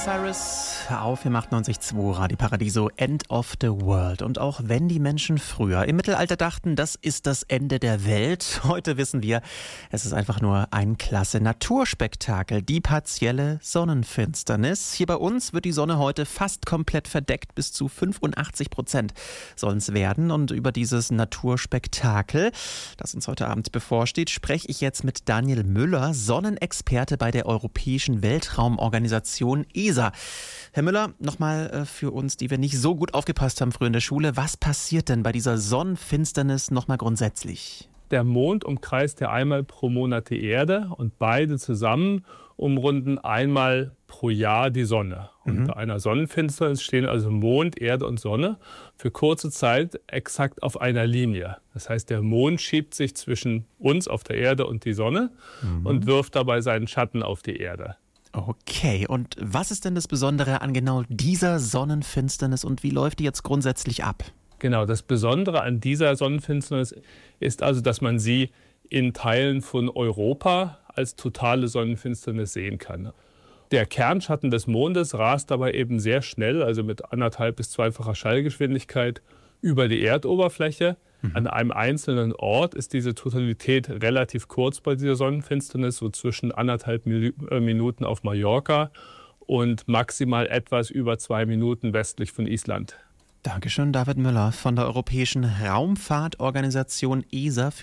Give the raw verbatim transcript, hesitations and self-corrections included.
Cyrus auf im achtundneunzig Komma zwei Radio Paradiso, End of the World. Und auch wenn die Menschen früher im Mittelalter dachten, das ist das Ende der Welt, heute wissen wir, es ist einfach nur ein klasse Naturspektakel, die partielle Sonnenfinsternis. Hier bei uns wird die Sonne heute fast komplett verdeckt, bis zu fünfundachtzig Prozent sollen es werden. Und über dieses Naturspektakel, das uns heute Abend bevorsteht, spreche ich jetzt mit Daniel Müller, Sonnenexperte bei der Europäischen Weltraumorganisation E S A. Herr Müller, nochmal für uns, die wir nicht so gut aufgepasst haben früher in der Schule, was passiert denn bei dieser Sonnenfinsternis nochmal grundsätzlich? Der Mond umkreist ja einmal pro Monat die Erde und beide zusammen umrunden einmal pro Jahr die Sonne. Und mhm. bei einer Sonnenfinsternis stehen also Mond, Erde und Sonne für kurze Zeit exakt auf einer Linie. Das heißt, der Mond schiebt sich zwischen uns auf der Erde und die Sonne mhm. und wirft dabei seinen Schatten auf die Erde. Okay, und was ist denn das Besondere an genau dieser Sonnenfinsternis und wie läuft die jetzt grundsätzlich ab? Genau, das Besondere an dieser Sonnenfinsternis ist also, dass man sie in Teilen von Europa als totale Sonnenfinsternis sehen kann. Der Kernschatten des Mondes rast dabei eben sehr schnell, also mit anderthalb bis zweifacher Schallgeschwindigkeit, über die Erdoberfläche. Mhm. An einem einzelnen Ort ist diese Totalität relativ kurz bei dieser Sonnenfinsternis, so zwischen anderthalb Minuten auf Mallorca und maximal etwas über zwei Minuten westlich von Island. Dankeschön, David Müller von der Europäischen Raumfahrtorganisation E S A.